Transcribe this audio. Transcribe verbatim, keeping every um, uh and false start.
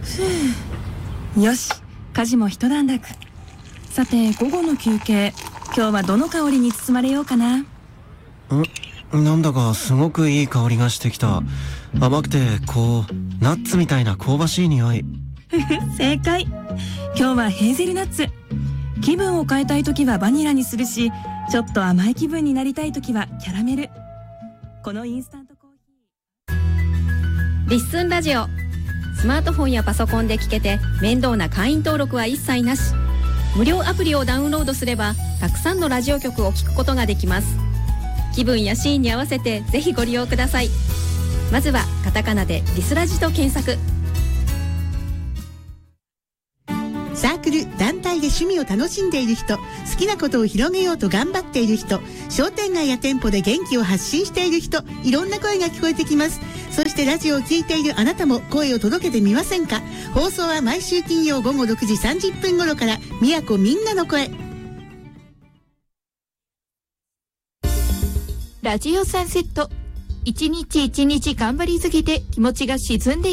ふう、よし、家事も一段落。さて午後の休憩、今日はどの香りに包まれようかな。 んなんだかすごくいい香りがしてきた。甘くてこうナッツみたいな香ばしい匂い。 正解。今日はヘーゼルナッツ。気分を変えたいときはバニラにするし、ちょっと甘い気分になりたいときはキャラメル。このインスタントコーヒーリッスンラジオ、スマートフォンやパソコンで聞けて面倒な会員登録は一切なし。無料アプリをダウンロードすればたくさんのラジオ局を聞くことができます。気分やシーンに合わせてぜひご利用ください。まずはカタカナでリスラジと検索。 サークル団体で趣味を楽しんでいる人、好きなことを広げようと頑張っている人、商店街や店舗で元気を発信している人、いろんな声が聞こえてきます。そしてラジオを聞いているあなたも声を届けてみませんか。放送は毎週金曜午後ろくじさんじゅっぷん頃から、宮古みんなの声。 ラジオサンセット。一日一日頑張りすぎて気持ちが沈んで